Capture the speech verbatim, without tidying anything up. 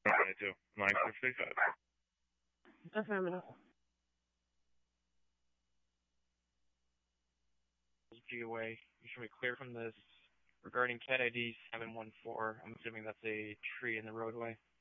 ninety-two. nine fifty-five. Affirmative. G away. You should be clear from this. Regarding cat I D seven one four, I'm assuming that's a tree in the roadway.